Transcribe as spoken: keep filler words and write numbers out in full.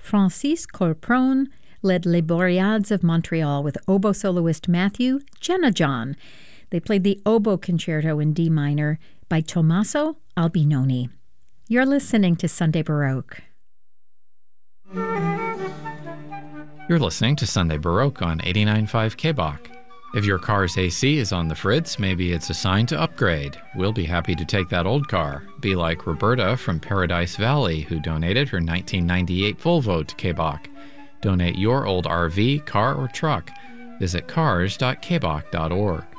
Francis Corpron led Les Boreades of Montreal with oboe soloist Matthew Jenajon. They played the Oboe Concerto in D minor by Tommaso Albinoni. You're listening to Sunday Baroque. You're listening to Sunday Baroque on eighty-nine point five K B O C. If your car's A C is on the fritz, maybe it's a sign to upgrade. We'll be happy to take that old car. Be like Roberta from Paradise Valley, who donated her nineteen ninety-eight Volvo to K B O C. Donate your old R V, car, or truck. Visit cars dot k b o c dot org.